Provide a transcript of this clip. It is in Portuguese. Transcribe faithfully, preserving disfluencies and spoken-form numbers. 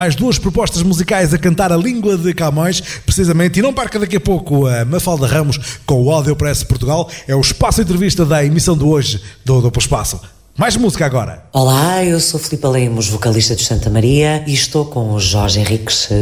Mais duas propostas musicais a cantar a língua de Camões, precisamente, e não perca daqui a pouco a Mafalda Ramos com o Audiopress Portugal. É o espaço entrevista da emissão de hoje do Duplo Espaço. Mais música agora. Olá, eu sou Filipe Lemos, vocalista de Santa Maria, e estou com o Jorge Henriques